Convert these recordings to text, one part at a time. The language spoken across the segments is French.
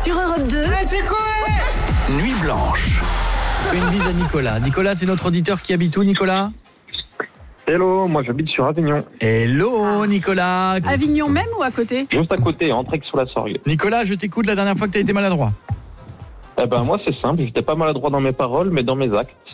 sur Europe 2. C'est quoi? Nuit blanche. Une bise à Nicolas. Nicolas, c'est notre auditeur qui habite où, Nicolas? Hello, moi j'habite sur Avignon. Hello, Nicolas. Avignon même ou à côté? Juste à côté, en Trek-sur-la-Sorgue. Nicolas, je t'écoute la dernière fois que tu as été maladroit. Eh ben moi c'est simple, j'étais pas maladroit dans mes paroles, mais dans mes actes.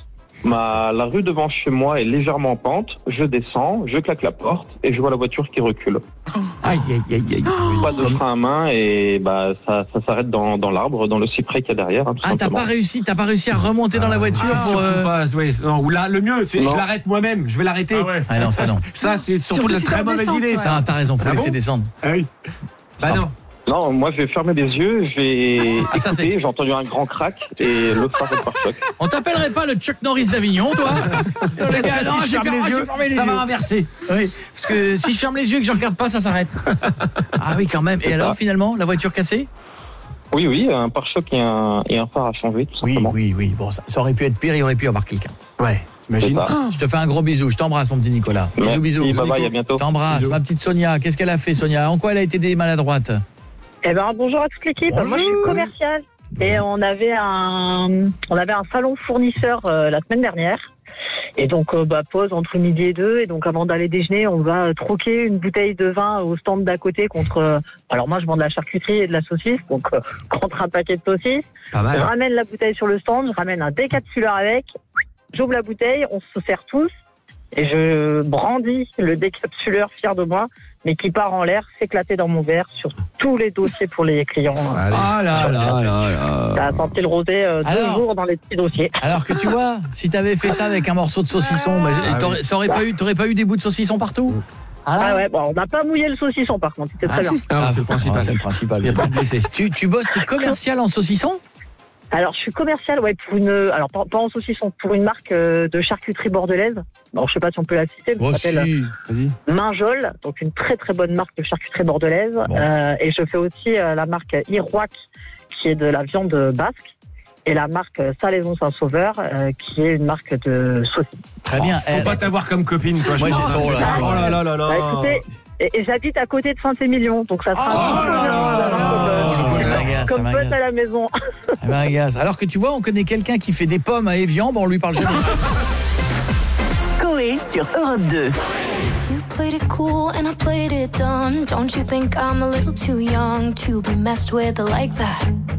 La rue devant chez moi est légèrement en pente, je descends, je claque la porte et je vois la voiture qui recule. Aïe, aïe, aïe, aïe. Pas de frein à main et ça s'arrête dans l'arbre, dans le cyprès qu'il y a derrière. Tout Ah, t'as simplement. pas réussi à remonter dans la voiture pour... Surtout pas, ouais, non, ou là, le mieux, c'est Non. je l'arrête moi-même, je vais l'arrêter. Ah non, ça non. Ça, c'est surtout Surtout une si très t'es en mauvaise descente, idée, ouais. ça. Ça, t'as raison, faut Ah laisser bon descendre. Ah oui. Bah non. Non, moi je vais fermer les yeux, je vais Ah, ça, écouter, j'ai entendu un grand crack et le phare est par choc. On t'appellerait pas le Chuck Norris d'Avignon, toi? Les gars, non, Si je ferme les yeux, ça va inverser. Oui, parce que si je ferme les yeux et que je regarde pas, ça s'arrête. Ah oui, quand même. Et alors, finalement, la voiture cassée? Oui, un pare-choc et un phare à changer, tout Oui, simplement. oui. Bon, ça aurait pu être pire, il aurait pu y avoir quelqu'un. Ouais, t'imagines? C'est ça. Je te fais un gros bisou, je t'embrasse, mon petit Nicolas. Merci, Bisous. bye bye, à bientôt. Je t'embrasse, Bisous. ma petite Sonia. Qu'est-ce qu'elle a fait, Sonia? En quoi elle a été maladroite? Eh ben bonjour à toute l'équipe. Bonjour. Moi je suis commerciale et on avait un salon fournisseur la semaine dernière. Et donc pause entre midi et 2 et donc avant d'aller déjeuner, on va troquer une bouteille de vin au stand d'à côté contre alors moi je vends de la charcuterie et de la saucisse donc contre un paquet de saucisses. Pas Je mal. ramène la bouteille sur le stand, je ramène un décapsuleur avec, j'ouvre la bouteille, on se sert tous et je brandis le décapsuleur fier de moi mais qui part en l'air, s'éclater dans mon verre sur tous les dossiers pour les clients. Ah là là là là. Ça a senti le rosé 2 Alors jours dans les petits dossiers. Alors que tu vois, si t'avais fait ça avec un morceau de saucisson, t'aurais pas eu des bouts de saucisson partout? Ah ouais, bon, on n'a pas mouillé le saucisson par contre, c'était très bien. Ah, c'est le principal. C'est le principal. Il n'y a pas de blessé. Tu bosses, t'es commercial en saucisson? Alors je suis commerciale pour pas en saucisson, pour une marque de charcuterie bordelaise. Alors je sais pas si on peut la citer, mais ça s'appelle Vas-y. Mainjol, donc une très très bonne marque de charcuterie bordelaise. Bon. Et je fais aussi la marque Iroac, qui est de la viande basque. Et la marque Salaison Saint-Sauveur, qui est une marque de saucisses. Très bien. Faut pas t'avoir comme copine, toi, je Moi, pense. j'ai trop, là. Oh là là là là. Bah, écoutez, et j'habite à côté de Saint-Émilion, donc ça sera un petit peu Ça comme m'agace. pote à la maison. Ça m'agace. Alors que tu vois, on connaît quelqu'un qui fait des pommes à Évian, on lui parle jamais. Coé sur Europe 2. You played it cool and I played it dumb. Don't you think I'm a little too young to be messed with like that?